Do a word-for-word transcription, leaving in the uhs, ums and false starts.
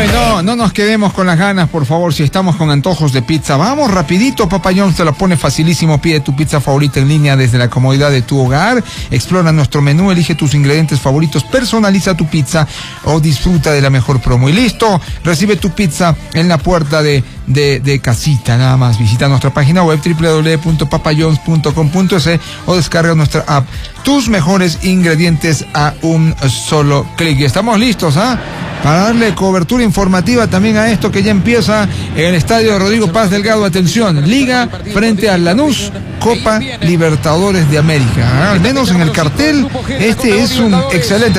Bueno, no nos quedemos con las ganas, por favor, si estamos con antojos de pizza. Vamos rapidito, Papa John's te lo pone facilísimo. Pide tu pizza favorita en línea desde la comodidad de tu hogar. Explora nuestro menú, elige tus ingredientes favoritos, personaliza tu pizza o disfruta de la mejor promo. Y listo, recibe tu pizza en la puerta de, de, de casita. Nada más, visita nuestra página web doble u doble u doble u punto papa john's punto com punto es o descarga nuestra app. Tus mejores ingredientes a un solo clic. Y estamos listos, ¿ah? Para darle cobertura informativa también a esto que ya empieza en el estadio de Rodrigo Paz Delgado. Atención, Liga frente a Lanús, Copa Libertadores de América. ¿Ah? Al menos en el cartel, este es un excelente